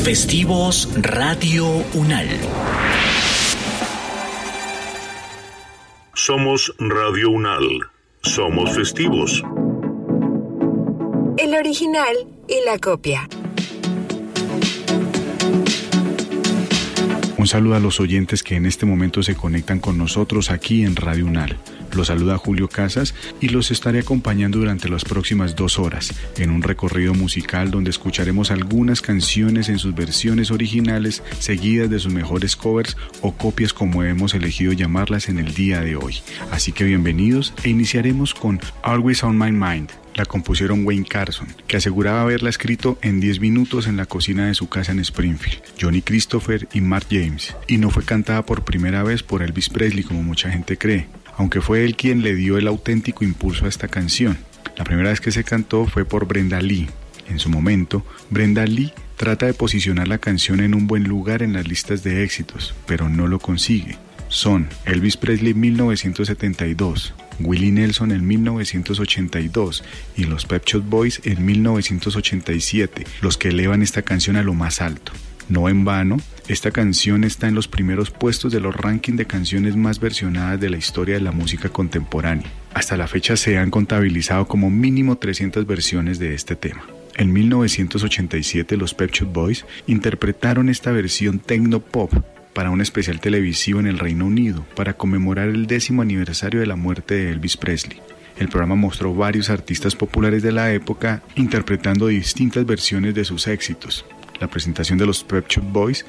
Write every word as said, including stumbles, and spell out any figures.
Festivos Radio Unal. Somos Radio Unal. Somos festivos. El original y la copia. Un saludo a los oyentes que en este momento se conectan con nosotros aquí en Radio Unal. Los saluda Julio Casas y los estaré acompañando durante las próximas dos horas en un recorrido musical donde escucharemos algunas canciones en sus versiones originales seguidas de sus mejores covers o copias como hemos elegido llamarlas en el día de hoy. Así que bienvenidos e iniciaremos con Always on My Mind. La compusieron Wayne Carson, que aseguraba haberla escrito en diez minutos en la cocina de su casa en Springfield, Johnny Christopher y Mark James, y no fue cantada por primera vez por Elvis Presley como mucha gente cree, aunque fue él quien le dio el auténtico impulso a esta canción. La primera vez que se cantó fue por Brenda Lee. En su momento, Brenda Lee trata de posicionar la canción en un buen lugar en las listas de éxitos, pero no lo consigue. Son Elvis Presley en mil novecientos setenta y dos, Willie Nelson en mil novecientos ochenta y dos y los Pet Shop Boys en mil novecientos ochenta y siete los que elevan esta canción a lo más alto. No en vano, esta canción está en los primeros puestos de los rankings de canciones más versionadas de la historia de la música contemporánea. Hasta la fecha se han contabilizado como mínimo trescientas versiones de este tema. En mil novecientos ochenta y siete los Pet Shop Boys interpretaron esta versión techno pop para un especial televisivo en el Reino Unido para conmemorar el décimo aniversario de la muerte de Elvis Presley. El programa mostró varios artistas populares de la época interpretando distintas versiones de sus éxitos. La presentación de los Pet Shop Boys